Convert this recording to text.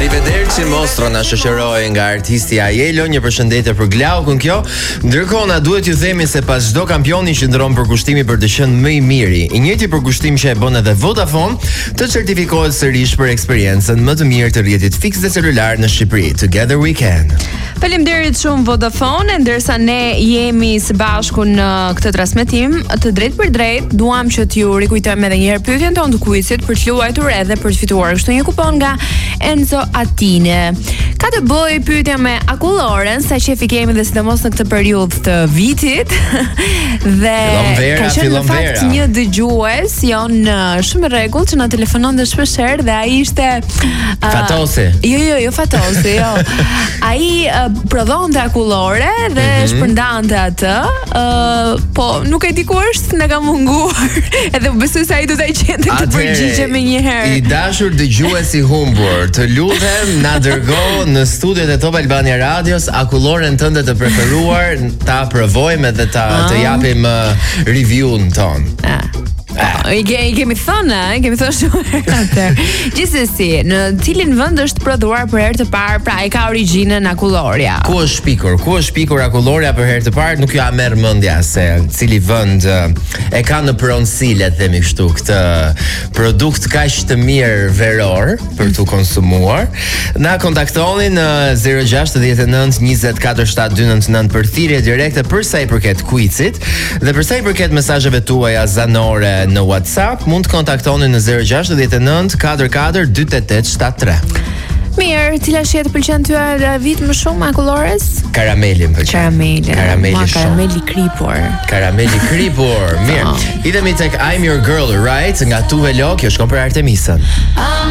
Arrivederci Mostro na shoqëroi nga artisti Ajelo, një përshëndetje për Glaukun kjo. Ndërkohë na duhet ju themi se pas çdo kampioni qëndron për kushtimi për të qenë më i miri. I njëjti përkushtim që e bën edhe Vodafone, të certifikohet sërish për eksperiencën më të mirë të rrjetit fiks dhe celular në Shqipëri. Together we can. Faleminderit shumë Vodafone, ndërsa ne jemi së bashku në këtë transmetim, të drejtë për drejtë, duam që t'ju rikujtojmë edhe një herë pyetjen tonë të quizit për të luajtur edhe për të fituar kështu një kupon nga Enzo Attine. Ka të bëjë pyetja me akulloren, sa qefi kemi dhe sidomos në këtë periudhë të vitit. Dhe ka qenë në fakt një dëgjues, janë shumë rregull që na telefonon dhe shpeshherë dhe ai ishte Fatosi. Jo Fatosi, jo. Ai prodhonte akullore dhe shpërndante atë, po nuk e di ku është, na ka munguar. Edhe besoj se ai do ta gjente të përgjigje më një herë. I dashur dëgjues i humbur, të lutem na dërgo në studiot e Top Albania Radios akulloren tënde të preferuar, ta provojmë dhe të japim review-n ton. I kemi thënë shumë atë. Gjithsesi, në cilin vend është prodhuar për herë të parë, pra e ka origjinën akulloria? Ku është shpikur akulloria për herë të parë? Nuk ja merr mendja se cili vend e ka në pronësi, le të themi kështu, këtë produkt kaq të mirë veror për tu konsumuar. Na kontaktoni në 069 2427299 për thirrje direkte për sa i përket quizit dhe për sa i përket mesazheve tuaja zanore në WhatsApp, mund të kontaktoni në 069 44 28873. Mirë, cila shihet pëlqen ty David më shumë akullores? Karameli më pëlqen. Karameli kripur. Karameli kripur. Mirë. Idemi tek I'm Your Girl, right? Nga Tuve Lo, kjo shkon për Artemisën.